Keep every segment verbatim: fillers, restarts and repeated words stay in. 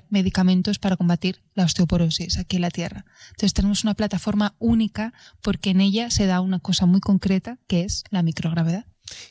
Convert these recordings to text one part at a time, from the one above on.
medicamentos para combatir la osteoporosis aquí en la Tierra. Entonces tenemos una plataforma única porque en ella se da una cosa muy concreta que es la microgravedad.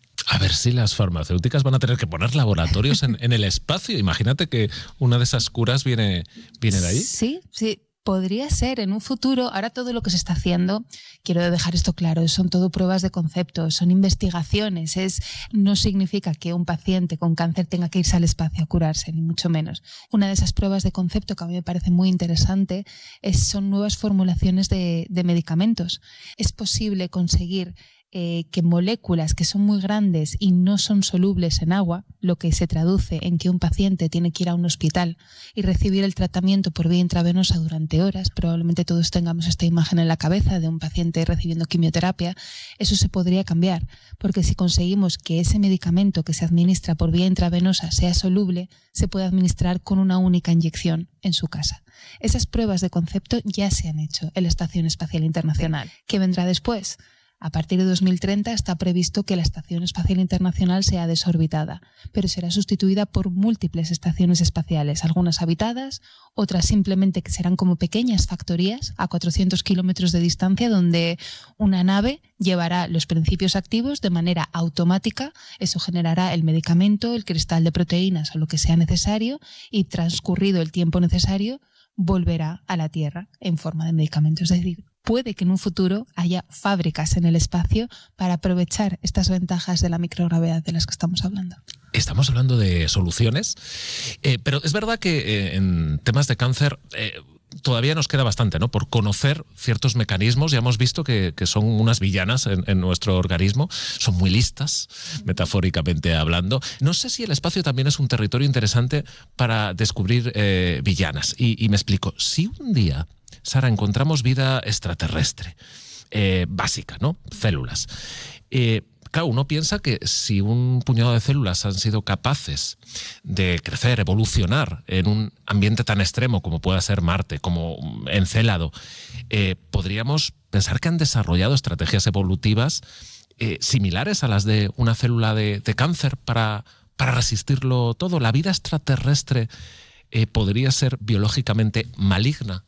A ver si las farmacéuticas van a tener que poner laboratorios en, en el espacio. Imagínate que una de esas curas viene, viene de ahí. Sí, sí. Podría ser en un futuro. Ahora todo lo que se está haciendo, quiero dejar esto claro, son todo pruebas de concepto, son investigaciones. Es, no significa que un paciente con cáncer tenga que irse al espacio a curarse, ni mucho menos. Una de esas pruebas de concepto que a mí me parece muy interesante es, son nuevas formulaciones de, de medicamentos. Es posible conseguir Eh, que moléculas que son muy grandes y no son solubles en agua, lo que se traduce en que un paciente tiene que ir a un hospital y recibir el tratamiento por vía intravenosa durante horas. Probablemente todos tengamos esta imagen en la cabeza de un paciente recibiendo quimioterapia. Eso se podría cambiar, porque si conseguimos que ese medicamento que se administra por vía intravenosa sea soluble, se puede administrar con una única inyección en su casa. Esas pruebas de concepto ya se han hecho en la Estación Espacial Internacional. ¿Qué vendrá después? A partir de dos mil treinta está previsto que la Estación Espacial Internacional sea desorbitada, pero será sustituida por múltiples estaciones espaciales, algunas habitadas, otras simplemente que serán como pequeñas factorías a cuatrocientos kilómetros de distancia donde una nave llevará los principios activos de manera automática. Eso generará el medicamento, el cristal de proteínas o lo que sea necesario y transcurrido el tiempo necesario volverá a la Tierra en forma de medicamento. Es decir, puede que en un futuro haya fábricas en el espacio para aprovechar estas ventajas de la microgravedad de las que estamos hablando. Estamos hablando de soluciones, eh, pero es verdad que eh, en temas de cáncer eh, todavía nos queda bastante, ¿no? Por conocer ciertos mecanismos. Ya hemos visto que, que son unas villanas en, en nuestro organismo, son muy listas, metafóricamente hablando. No sé si el espacio también es un territorio interesante para descubrir eh, villanas. Y, y me explico, si un día, Sara, encontramos vida extraterrestre, eh, básica, ¿no? Células. Eh, claro, uno piensa que si un puñado de células han sido capaces de crecer, evolucionar en un ambiente tan extremo como pueda ser Marte, como Encélado, eh, podríamos pensar que han desarrollado estrategias evolutivas eh, similares a las de una célula de, de cáncer para, para resistirlo todo. ¿La vida extraterrestre eh, podría ser biológicamente maligna?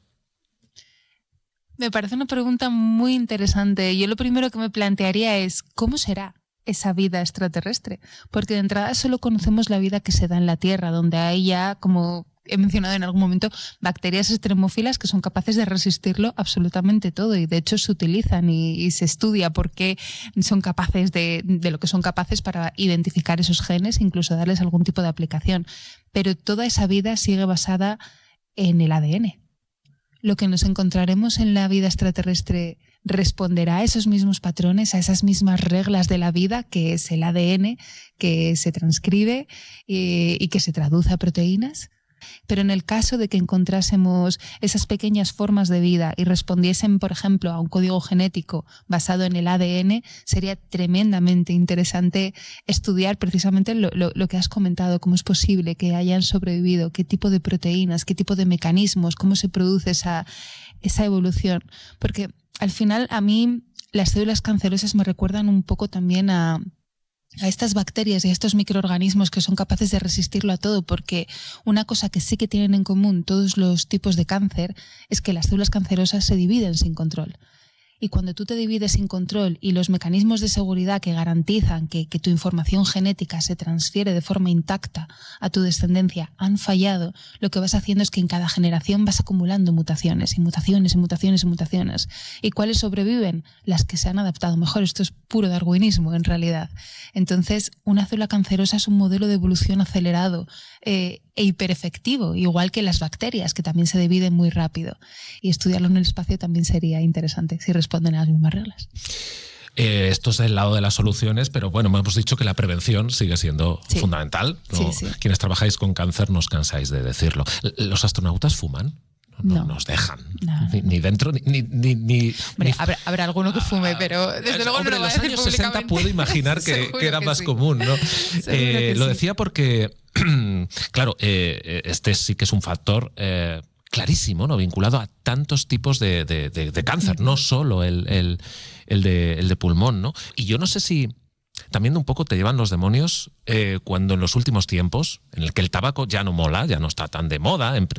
Me parece una pregunta muy interesante. Yo lo primero que me plantearía es ¿cómo será esa vida extraterrestre? Porque de entrada solo conocemos la vida que se da en la Tierra, donde hay ya, como he mencionado en algún momento, bacterias extremófilas que son capaces de resistirlo absolutamente todo y de hecho se utilizan y, y se estudia por qué son capaces de, de lo que son capaces para identificar esos genes, incluso darles algún tipo de aplicación. Pero toda esa vida sigue basada en el A D N. Lo que nos encontraremos en la vida extraterrestre responderá a esos mismos patrones, a esas mismas reglas de la vida, que es el A D N, que se transcribe y, y que se traduce a proteínas. Pero en el caso de que encontrásemos esas pequeñas formas de vida y respondiesen, por ejemplo, a un código genético basado en el A D N, sería tremendamente interesante estudiar precisamente lo, lo, lo que has comentado, cómo es posible que hayan sobrevivido, qué tipo de proteínas, qué tipo de mecanismos, cómo se produce esa, esa evolución. Porque al final a mí las células cancerosas me recuerdan un poco también a... a estas bacterias y a estos microorganismos que son capaces de resistirlo a todo, porque una cosa que sí que tienen en común todos los tipos de cáncer es que las células cancerosas se dividen sin control. Y cuando tú te divides sin control y los mecanismos de seguridad que garantizan que, que tu información genética se transfiere de forma intacta a tu descendencia han fallado, lo que vas haciendo es que en cada generación vas acumulando mutaciones y mutaciones y mutaciones y mutaciones. ¿Y cuáles sobreviven? Las que se han adaptado mejor. Esto es puro darwinismo en realidad. Entonces, una célula cancerosa es un modelo de evolución acelerado eh, e hiperefectivo, igual que las bacterias, que también se dividen muy rápido. Y estudiarlo en el espacio también sería interesante, si responden a las mismas reglas. Eh, esto es el lado de las soluciones, pero bueno, hemos dicho que la prevención sigue siendo sí. fundamental. ¿No? Sí, sí. Quienes trabajáis con cáncer no os cansáis de decirlo. ¿Los astronautas fuman? No, no nos dejan. No. Ni, ni dentro, ni... ni, ni, ni Hombre, habrá, habrá alguno que fume, pero desde luego hombre, no lo va a decir en los años sesenta puedo imaginar que, que era que más sí. común, ¿no? Eh, lo sí. decía porque, claro, eh, este sí que es un factor... Eh, clarísimo, ¿no? Vinculado a tantos tipos de, de, de, de cáncer, no solo el, el, el, de, el de pulmón, ¿no? Y yo no sé si también un poco te llevan los demonios eh, cuando en los últimos tiempos, en el que el tabaco ya no mola, ya no está tan de moda, en